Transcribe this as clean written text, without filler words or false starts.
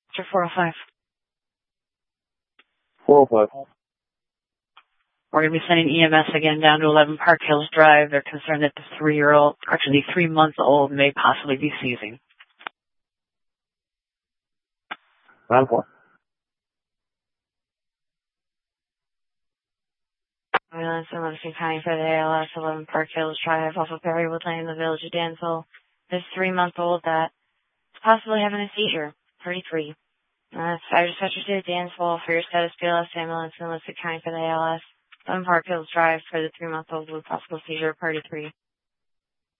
To 405. 405. We're going to be sending EMS again down to 11 Park Hills Drive. They're concerned that the 3-month-old may possibly be seizing. 9-4. Ambulance in Livingston County for the ALS, 11 Park Hills Drive, off of Berrywood Lane in the village of Dansville. This 3-month-old that is possibly having a seizure. 33. Fire dispatcher to Dansville for your status BLS ambulance in Livingston County for the ALS, 11 Park Hills Drive for the 3-month-old with possible seizure, party 3.